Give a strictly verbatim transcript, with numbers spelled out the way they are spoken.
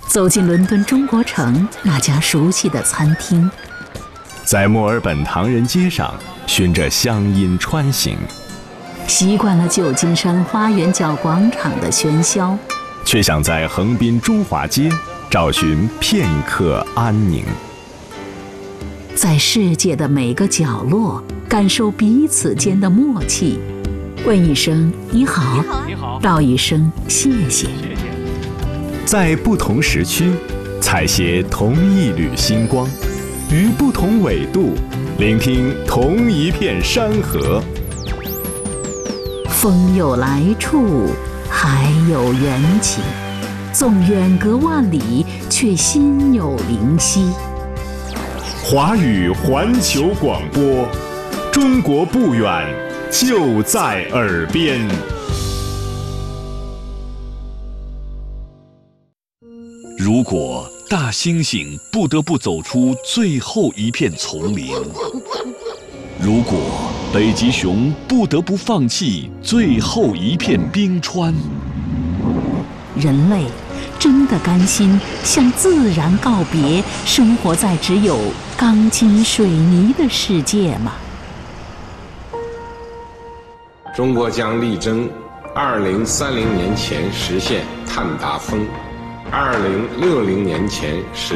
走进伦敦中国城那家熟悉的餐厅， 在墨尔本唐人街上循着乡音穿行， 习惯了旧金山花园角广场的喧嚣， 却想在横滨中华街找寻片刻安宁。 在世界的每个角落感受彼此间的默契，问一声你好， 你好， 道一声谢谢。 在不同时区采撷同一缕星光，于不同纬度聆听同一片山河。 风有来处，海有缘起，纵远隔万里，却心有灵犀。 华语环球广播，中国不远，就在耳边。 如果大猩猩不得不走出最后一片丛林，如果北极熊不得不放弃最后一片冰川， 人类真的甘心向自然告别，生活在只有钢筋水泥的世界吗？ 中国将力争二零三零年前实现碳达峰，二零六零年前实